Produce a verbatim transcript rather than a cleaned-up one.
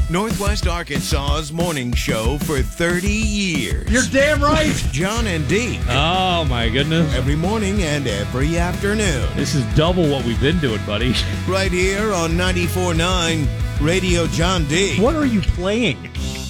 Northwest Arkansas's morning show for thirty years. You're damn right. John and Deke. Oh, my goodness. Every morning and every afternoon. This is double what we've been doing, buddy. Right here on ninety-four point nine Radio John D. What are you playing?